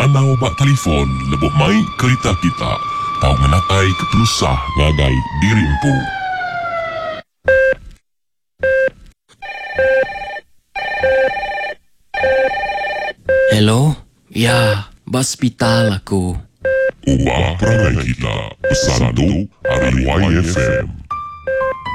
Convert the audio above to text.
Nanang ubak telefon lebuh mai kereta kita. Tahu ngenatai ketelusah ngagai dirimpu. Hello? Ya, hospital aku. Ubah perangai kita. Pesan tu hari YFM.